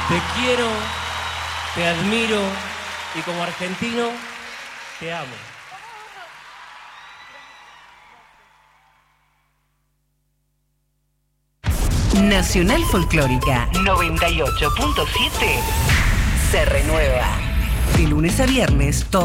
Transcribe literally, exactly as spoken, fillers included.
Te quiero, te admiro y como argentino te amo. Nacional Folclórica noventa y ocho punto siete se renueva. De lunes a viernes, todo.